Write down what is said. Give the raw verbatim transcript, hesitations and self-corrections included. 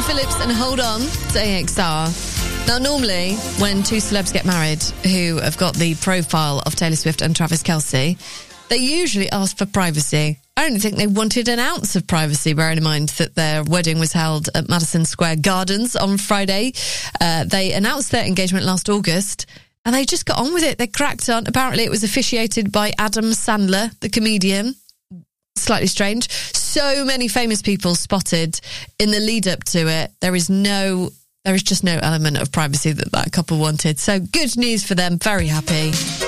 Phillips and Hold On to A X R. Now, normally, when two celebs get married who have got the profile of Taylor Swift and Travis Kelce, they usually ask for privacy. I don't think they wanted an ounce of privacy, bearing in mind that their wedding was held at Madison Square Gardens on Friday. Uh, they announced their engagement last August, and they just got on with it. They cracked on. Apparently, it was officiated by Adam Sandler, the comedian. Slightly strange. So many famous people spotted in the lead up to it. There is no... There is just no element of privacy that that couple wanted. So good news for them. Very happy.